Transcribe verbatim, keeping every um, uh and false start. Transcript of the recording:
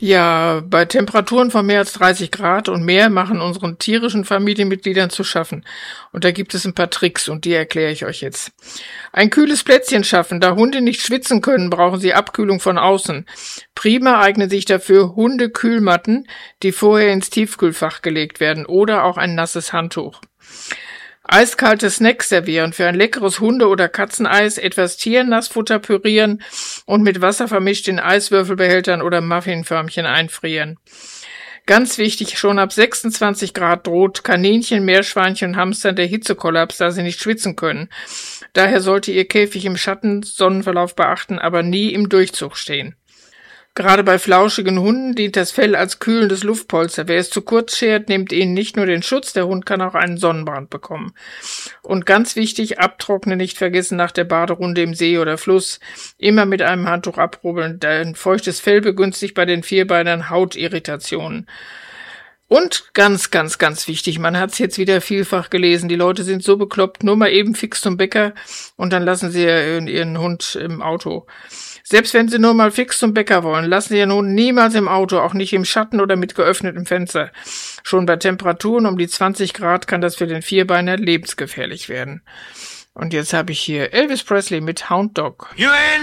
Ja, bei Temperaturen von mehr als dreißig Grad und mehr machen unseren tierischen Familienmitgliedern zu schaffen. Und da gibt es ein paar Tricks und die erkläre ich euch jetzt. Ein kühles Plätzchen schaffen. Da Hunde nicht schwitzen können, brauchen sie Abkühlung von außen. Prima eignen sich dafür Hundekühlmatten, die vorher ins Tiefkühlfach gelegt werden, oder auch ein nasses Handtuch. Eiskalte Snacks servieren, für ein leckeres Hunde- oder Katzeneis etwas Tiernassfutter pürieren und mit Wasser vermischt in Eiswürfelbehältern oder Muffinförmchen einfrieren. Ganz wichtig, schon ab sechsundzwanzig Grad droht Kaninchen, Meerschweinchen und Hamstern der Hitzekollaps, da sie nicht schwitzen können. Daher sollte Ihr Käfig im Schatten-Sonnenverlauf beachten, aber nie im Durchzug stehen. Gerade bei flauschigen Hunden dient das Fell als kühlendes Luftpolster. Wer es zu kurz schert, nimmt ihnen nicht nur den Schutz, der Hund kann auch einen Sonnenbrand bekommen. Und ganz wichtig, abtrocknen nicht vergessen nach der Baderunde im See oder Fluss. Immer mit einem Handtuch abrubbeln, denn feuchtes Fell begünstigt bei den Vierbeinern Hautirritationen. Und ganz, ganz, ganz wichtig, man hat es jetzt wieder vielfach gelesen, die Leute sind so bekloppt, nur mal eben fix zum Bäcker und dann lassen sie ihren Hund im Auto. Selbst wenn sie nur mal fix zum Bäcker wollen, lassen sie ihren Hund niemals im Auto, auch nicht im Schatten oder mit geöffnetem Fenster. Schon bei Temperaturen um die zwanzig Grad kann das für den Vierbeiner lebensgefährlich werden. Und jetzt habe ich hier Elvis Presley mit Hound Dog.